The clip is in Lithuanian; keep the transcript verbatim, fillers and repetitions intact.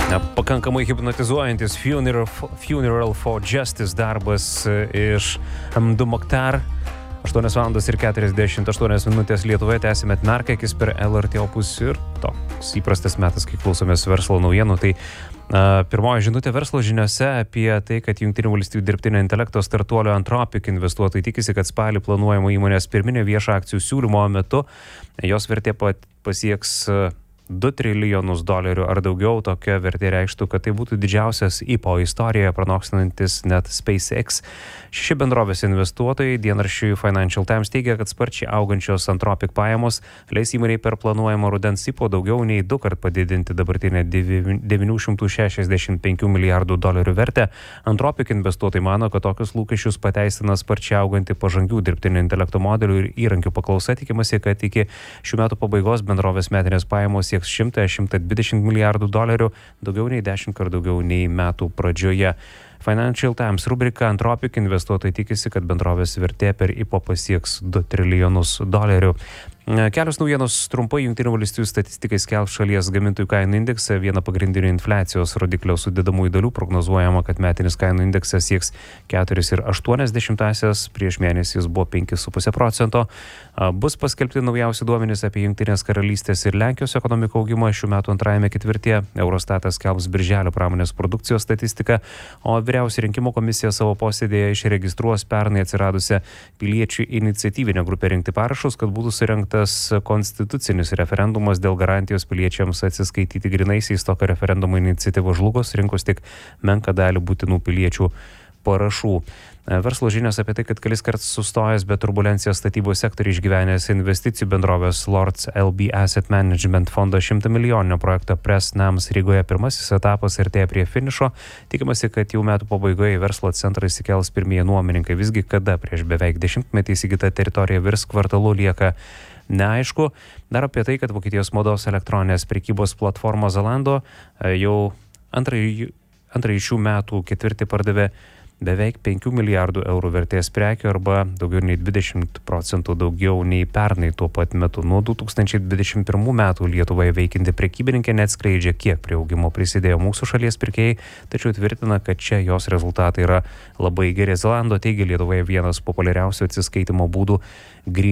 Pakankamai hipnotizuojantis Funeral, Funeral for Justice darbas iš Hamdu Mokhtar. aštuonios valandos ir keturiasdešimt aštuonios minutės Lietuvoje tęsime Narkakis per L R T Opus ir toks įprastas metas, kai klausomės verslo naujienų. Tai a, pirmoji žinutė verslo žiniose apie tai, kad Jungtinių valstybių dirbtinio intelekto startuolio Anthropic investuotojai tikisi, kad spalį planuojama įmonės pirminio viešo akcijų siūlymo metu jos vertė pasieks du trilijonus dolerių ar daugiau. Tokia vertė reikštų, kad tai būtų didžiausias I P O istorijoje, pranokstantis net SpaceX. Šeši bendrovės investuotojai dienraščiui Financial Times teigia, kad sparčiai augančios Anthropic pajamos leis įmonei per planuojamą rudens I P O daugiau nei du kart padidinti dabartinę devynių šimtų šešiasdešimt penkių milijardų dolerių vertę. Anthropic investuotojai mano, kad tokius lūkesčius pateisina sparčiai auganti pažangių dirbtinio intelekto modelių ir įrankių paklausa. Tikimasi, kad iki šių metų pabaigos bendrovės metinės pajamos šimtą - šimtą dvidešimt milijardų dolerių, daugiau nei dešimt kart daugiau nei metų pradžioje. Financial Times rubrika Anthropic investuotojai tikisi, kad bendrovės vertė per I P O pasieks du trilijonus dolerių. Kelios naujienos trumpai. Jungtinių valstybių statistikai skelbs šalies gamintojų kainų indeksą, vieną pagrindinių infliacijos rodiklio sudedamųjų dalių. Prognozuojama, kad metinis kainų indeksas sieks keturis ir aštuonias dešimtąsias, prieš mėnesį jis buvo penkis su puse procento. Bus paskelbti naujausi duomenys apie Jungtinės karalystės ir Lenkijos ekonomikų augimą šių metų antrajame ketvirtyje. Eurostatas skelbs birželio pramonės produkcijos statistiką, o Vyriausioji rinkimų komisija savo posėdėje išregistruos pernai atsiradusią piliečių iniciatyvinę grupę rinkti parašus, kad būtų surengta konstitucinis referendumas dėl garantijos piliečiams atsiskaityti grynaisiais. Tokio referendumo iniciatyva žlugos, rinkus tik menką dalį būtinų piliečių parašų. Verslo žinios apie tai, kad kelis kartus sustojęs be turbulencijos statybos sektorių išgyvenęs investicijų bendrovės Lords L B Asset Management fondo šimto milijoninio projekto Press Nams Rygoje pirmasis etapas artėja prie finišo. Tikimasi, kad jau metų pabaigoje į verslo centrą įsikels pirmieji nuomininkai. Visgi kada prieš beveik dešimtmetį įsigyta teritorija virs kvartalu lieka neaišku. Dar apie tai, kad Vokietijos mados elektroninės prekybos platforma Zalando jau antrąjį, antrąjį šių metų ketvirtį pardavė beveik penkių milijardų eurų vertės prekių arba daugiau nei dvidešimt procentų daugiau nei pernai tuo pat metu. Nuo du tūkstančiai dvidešimt pirmų metų Lietuvoje veikianti prekybininkė neatskleidžia, kiek prie augimo prisidėjo mūsų šalies pirkėjai, tačiau tvirtina, kad čia jos rezultatai yra labai geri. Zalando teigia, Lietuvoje vienas populiariausių atsiskaitimo būdų